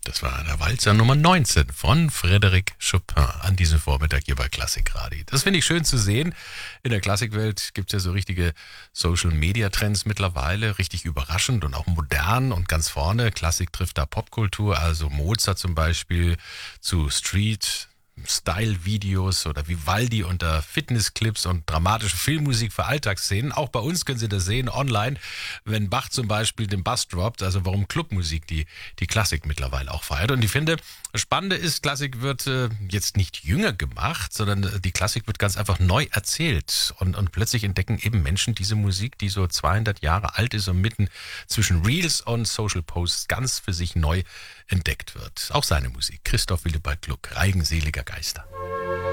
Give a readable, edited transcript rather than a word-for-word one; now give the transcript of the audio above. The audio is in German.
Das war der Walzer Nummer 19 von Frédéric Chopin an diesem Vormittag hier bei Klassikradio. Das finde ich schön zu sehen. In der Klassikwelt gibt es ja so richtige Social-Media-Trends mittlerweile, richtig überraschend und auch modern und ganz vorne. Klassik trifft da Popkultur, also Mozart zum Beispiel zu Style-Videos oder Vivaldi unter Fitnessclips und dramatische Filmmusik für Alltagsszenen. Auch bei uns können Sie das sehen online, wenn Bach zum Beispiel den Bass droppt, also warum Clubmusik die Klassik mittlerweile auch feiert. Und ich finde, das Spannende ist, Klassik wird jetzt nicht jünger gemacht, sondern die Klassik wird ganz einfach neu erzählt. Und plötzlich entdecken eben Menschen diese Musik, die so 200 Jahre alt ist und mitten zwischen Reels und Social Posts ganz für sich neu entdeckt wird. Auch seine Musik. Christoph Willibald Gluck, Reigenseliger Geister.